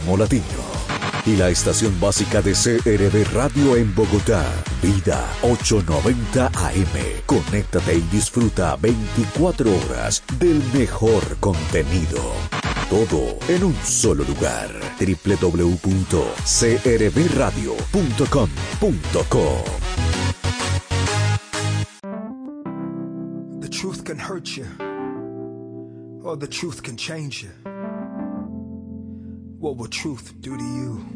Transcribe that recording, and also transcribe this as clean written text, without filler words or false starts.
Latino. Y la estación básica de CRB Radio en Bogotá, Vida 890 AM. Conéctate y disfruta 24 horas del mejor contenido. Todo en un solo lugar. www.crbradio.com.co. The truth can hurt you, or the truth can change you. What will truth do to you?